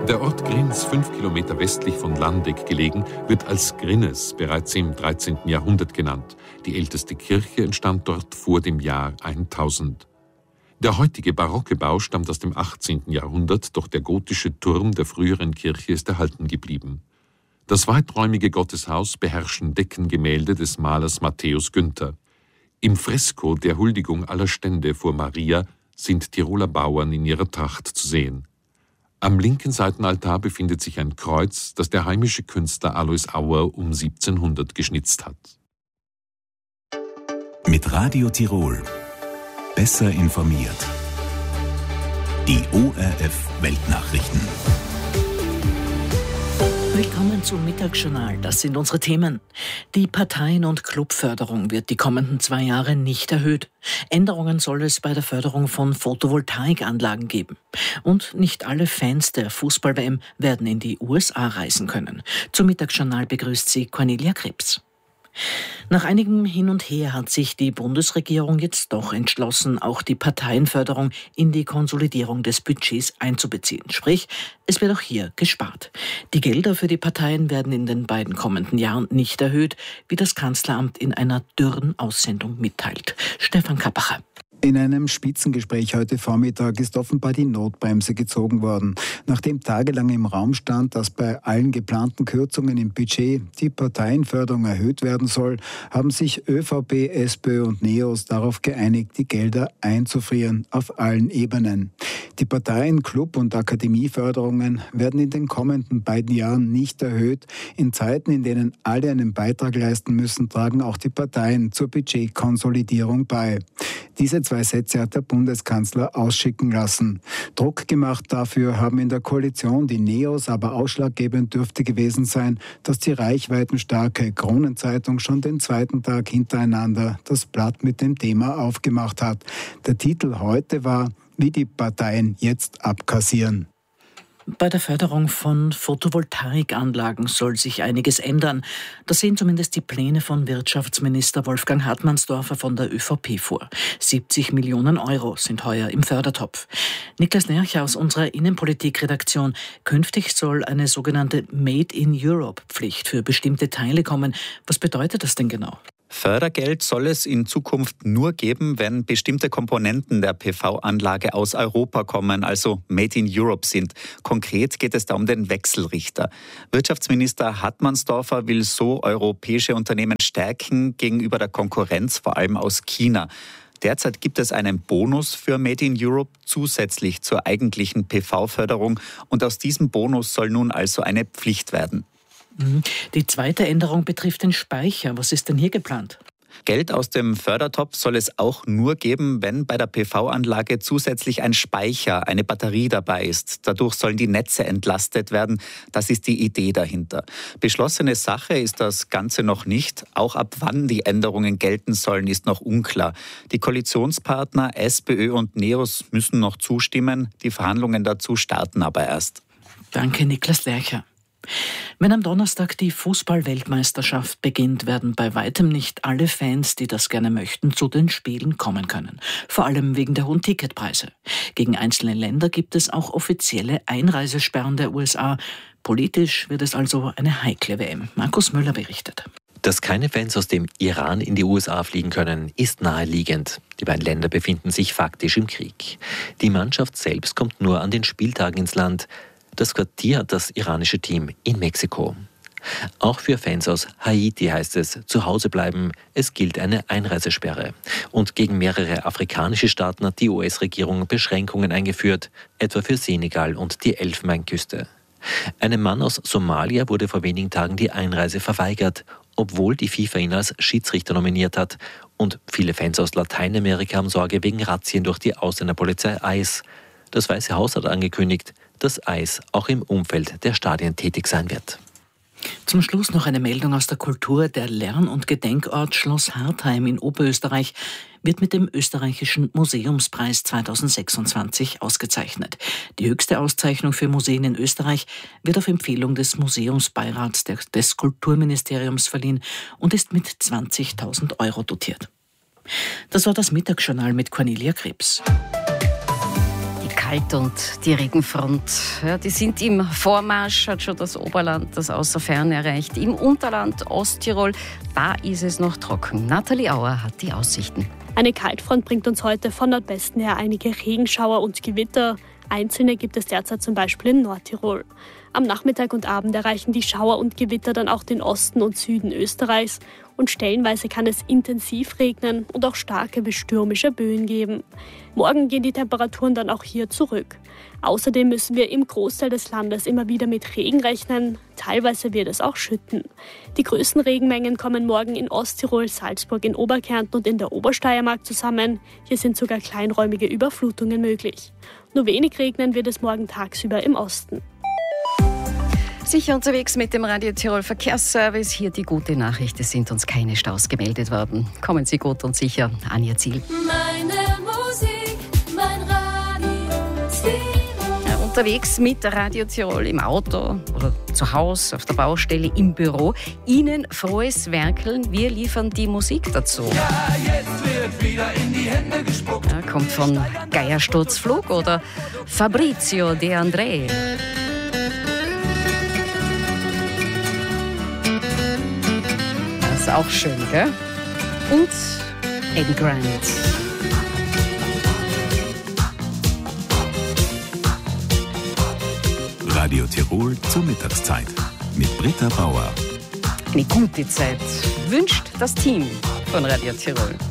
Der Ort Grins, 5 Kilometer westlich von Landeck gelegen, wird als Grinnes bereits im 13. Jahrhundert genannt. Die älteste Kirche entstand dort vor dem Jahr 1000. Der heutige barocke Bau stammt aus dem 18. Jahrhundert, doch der gotische Turm der früheren Kirche ist erhalten geblieben. Das weiträumige Gotteshaus beherrschen Deckengemälde des Malers Matthäus Günther. Im Fresko der Huldigung aller Stände vor Maria sind Tiroler Bauern in ihrer Tracht zu sehen. Am linken Seitenaltar befindet sich ein Kreuz, das der heimische Künstler Alois Auer um 1700 geschnitzt hat. Mit Radio Tirol. Besser informiert. Die ORF Weltnachrichten. Willkommen zum Mittagsjournal. Das sind unsere Themen. Die Parteien- und Clubförderung wird die kommenden 2 Jahre nicht erhöht. Änderungen soll es bei der Förderung von Photovoltaikanlagen geben. Und nicht alle Fans der Fußball-WM werden in die USA reisen können. Zum Mittagsjournal begrüßt sie Cornelia Krebs. Nach einigem Hin und Her hat sich die Bundesregierung jetzt doch entschlossen, auch die Parteienförderung in die Konsolidierung des Budgets einzubeziehen. Sprich, es wird auch hier gespart. Die Gelder für die Parteien werden in den beiden kommenden Jahren nicht erhöht, wie das Kanzleramt in einer dürren Aussendung mitteilt. Stefan Kappacher. In einem Spitzengespräch heute Vormittag ist offenbar die Notbremse gezogen worden. Nachdem tagelang im Raum stand, dass bei allen geplanten Kürzungen im Budget die Parteienförderung erhöht werden soll, haben sich ÖVP, SPÖ und NEOS darauf geeinigt, die Gelder einzufrieren auf allen Ebenen. Die Parteien-, Club- und Akademieförderungen werden in den kommenden beiden Jahren nicht erhöht. In Zeiten, in denen alle einen Beitrag leisten müssen, tragen auch die Parteien zur Budgetkonsolidierung bei. Diese 2 Sätze hat der Bundeskanzler ausschicken lassen. Druck gemacht dafür haben in der Koalition die Neos, aber ausschlaggebend dürfte gewesen sein, dass die reichweitenstarke Kronenzeitung schon den 2. Tag hintereinander das Blatt mit dem Thema aufgemacht hat. Der Titel heute war: Wie die Parteien jetzt abkassieren. Bei der Förderung von Photovoltaikanlagen soll sich einiges ändern. Das sehen zumindest die Pläne von Wirtschaftsminister Wolfgang Hartmannsdorfer von der ÖVP vor. 70 Millionen Euro sind heuer im Fördertopf. Niklas Lercher aus unserer Innenpolitik-Redaktion. Künftig soll eine sogenannte Made-in-Europe-Pflicht für bestimmte Teile kommen. Was bedeutet das denn genau? Fördergeld soll es in Zukunft nur geben, wenn bestimmte Komponenten der PV-Anlage aus Europa kommen, also Made in Europe sind. Konkret geht es da um den Wechselrichter. Wirtschaftsminister Hartmannsdorfer will so europäische Unternehmen stärken gegenüber der Konkurrenz, vor allem aus China. Derzeit gibt es einen Bonus für Made in Europe zusätzlich zur eigentlichen PV-Förderung und aus diesem Bonus soll nun also eine Pflicht werden. Die zweite Änderung betrifft den Speicher. Was ist denn hier geplant? Geld aus dem Fördertopf soll es auch nur geben, wenn bei der PV-Anlage zusätzlich ein Speicher, eine Batterie dabei ist. Dadurch sollen die Netze entlastet werden. Das ist die Idee dahinter. Beschlossene Sache ist das Ganze noch nicht. Auch ab wann die Änderungen gelten sollen, ist noch unklar. Die Koalitionspartner SPÖ und NEOS müssen noch zustimmen. Die Verhandlungen dazu starten aber erst. Danke, Niklas Lercher. Wenn am Donnerstag die Fußball-Weltmeisterschaft beginnt, werden bei weitem nicht alle Fans, die das gerne möchten, zu den Spielen kommen können. Vor allem wegen der hohen Ticketpreise. Gegen einzelne Länder gibt es auch offizielle Einreisesperren der USA. Politisch wird es also eine heikle WM. Markus Müller berichtet. Dass keine Fans aus dem Iran in die USA fliegen können, ist naheliegend. Die beiden Länder befinden sich faktisch im Krieg. Die Mannschaft selbst kommt nur an den Spieltagen ins Land. Das Quartier hat das iranische Team in Mexiko. Auch für Fans aus Haiti heißt es, zu Hause bleiben, es gilt eine Einreisesperre. Und gegen mehrere afrikanische Staaten hat die US-Regierung Beschränkungen eingeführt, etwa für Senegal und die Elfenbeinküste. Einem Mann aus Somalia wurde vor wenigen Tagen die Einreise verweigert, obwohl die FIFA ihn als Schiedsrichter nominiert hat. Und viele Fans aus Lateinamerika haben Sorge wegen Razzien durch die Ausländerpolizei ICE. Das Weiße Haus hat angekündigt, dass ICE auch im Umfeld der Stadien tätig sein wird. Zum Schluss noch eine Meldung aus der Kultur. Der Lern- und Gedenkort Schloss Hartheim in Oberösterreich wird mit dem Österreichischen Museumspreis 2026 ausgezeichnet. Die höchste Auszeichnung für Museen in Österreich wird auf Empfehlung des Museumsbeirats des Kulturministeriums verliehen und ist mit 20.000 Euro dotiert. Das war das Mittagsjournal mit Cornelia Krebs. kalt und die Regenfront, ja, die sind im Vormarsch, hat schon das Oberland das außer Ferne erreicht. Im Unterland Osttirol, da ist es noch trocken. Nathalie Auer hat die Aussichten. Eine Kaltfront bringt uns heute von Nordwesten her einige Regenschauer und Gewitter. Einzelne gibt es derzeit zum Beispiel in Nordtirol. Am Nachmittag und Abend erreichen die Schauer und Gewitter dann auch den Osten und Süden Österreichs. Und stellenweise kann es intensiv regnen und auch starke bis stürmische Böen geben. Morgen gehen die Temperaturen dann auch hier zurück. Außerdem müssen wir im Großteil des Landes immer wieder mit Regen rechnen. Teilweise wird es auch schütten. Die größten Regenmengen kommen morgen in Osttirol, Salzburg, in Oberkärnten und in der Obersteiermark zusammen. Hier sind sogar kleinräumige Überflutungen möglich. Nur wenig regnen wird es morgen tagsüber im Osten. Sicher unterwegs mit dem Radio Tirol Verkehrsservice. Hier die gute Nachricht, es sind uns keine Staus gemeldet worden. Kommen Sie gut und sicher an Ihr Ziel. Meine Musik, mein Radio Tirol. Ja, unterwegs mit Radio Tirol im Auto oder zu Hause, auf der Baustelle, im Büro. Ihnen frohes Werkeln, wir liefern die Musik dazu. Ja, jetzt wird wieder in die Hände gespuckt. Ja, kommt von Geiersturzflug oder Fabrizio De André. Auch schön, gell? Und Eddie Grant. Radio Tirol zur Mittagszeit mit Britta Bauer. Eine gute Zeit wünscht das Team von Radio Tirol.